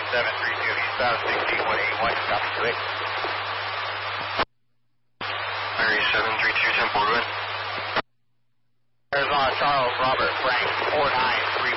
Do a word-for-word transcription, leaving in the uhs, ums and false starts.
seven three two, eastbound sixteen one eighty-one, copy two eight. Mary seven three two, ten forward wind. Arizona Charles Robert Frank four nine three